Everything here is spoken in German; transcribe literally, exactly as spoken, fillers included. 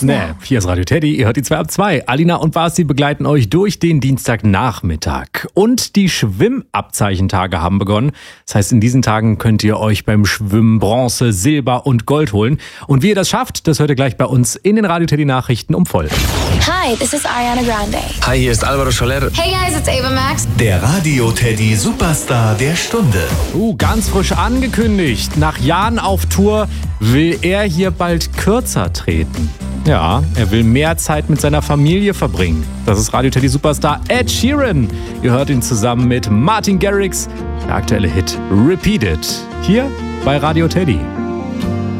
Snap. Hier ist Radio Teddy, ihr hört die zwei ab zwei. Alina und Basti begleiten euch durch den Dienstagnachmittag. Und die Schwimmabzeichentage haben begonnen. Das heißt, in diesen Tagen könnt ihr euch beim Schwimmen Bronze, Silber und Gold holen. Und wie ihr das schafft, das hört ihr gleich bei uns in den Radio Teddy Nachrichten um voll. Hi, this is Ariana Grande. Hi, hier ist Alvaro Soler. Hey guys, it's Ava Max. Der Radio Teddy Superstar der Stunde. Uh, ganz frisch angekündigt. Nach Jahren auf Tour will er hier bald kürzer treten. Ja, er will mehr Zeit mit seiner Familie verbringen. Das ist Radio Teddy Superstar Ed Sheeran. Ihr hört ihn zusammen mit Martin Garrix. Der aktuelle Hit Repeat It. Hier bei Radio Teddy.